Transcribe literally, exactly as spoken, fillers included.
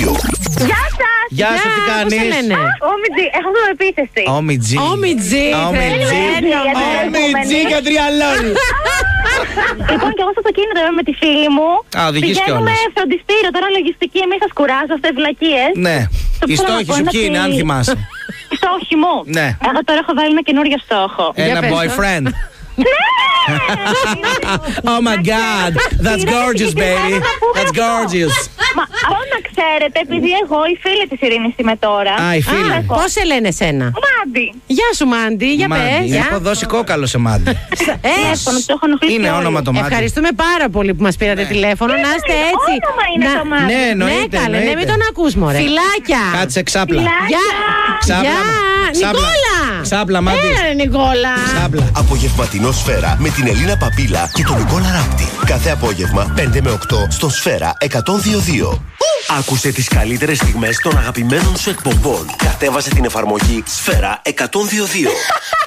δύο. Γεια σας! Γεια σου, τι κάνεις? Όμιτζι, έχω το επίθεση. Όμιτζι. Όμιτζι. Όμιτζι. Όμιτζι και τριαλόλ. Λοιπόν, και εγώ στο αυτοκίνητο είμαι με τη φίλη μου. Α, οδηγείς πηγαίνουμε κιόλας. φροντιστήριο, τώρα λογιστική, εμείς σας κουράζω αυτές τις βλακίες. Ναι. Οι θέλω να στόχοι πω σου είναι ποιοι είναι, ότι- αν θυμάσαι? Στόχοι μου. Ναι. Εγώ τώρα έχω βάλει ένα καινούριο στόχο. Ένα πες το. boyfriend. Ναι! Oh my god, that's gorgeous, baby. That's gorgeous. Μα αυτό να ξέρετε, επειδή εγώ η φίλη της Ειρήνης είμαι τώρα. Α, η φίλη. Α, πώς σε λένε εσένα? Μάντι. Γεια σου Μάντι, για Μάντι. πες. Έχω Γεια. δώσει κόκαλο σε Μάντι. Ε, Τηλέφωνο, το έχω ενοχλήσει Είναι όλοι. όνομα το Μάντι. Ευχαριστούμε πάρα πολύ που μας πήρατε τηλέφωνο. Να είστε είναι, έτσι. όνομα είναι Να- το Μάντι. Ναι, Ναι, εννοείται. καλέ, ναι, εννοείται. μην τον ακούς μωρέ. Φιλάκια. Κάτσε ξάπλα. Φιλάκια. Γεια. Ξάπλα. Γεια. Ξάπλα. Νικόλα. Ξάπλα, Μάντι. Ε, Νικόλα. Ξάπλα. Απογευματινό Σφαίρα με την Ελίνα Παπίλα και τον Νικόλα Ράπτη. Κάθε απόγευμα πέντε με οκτώ στο Σφαίρα εκατόν δύο δύο. Άκουσε τις καλύτερες στιγμές των αγαπημένων σου εκπομπών. Κατέβασε την εφαρμογή Σφαίρα εκατόν δύο δύο.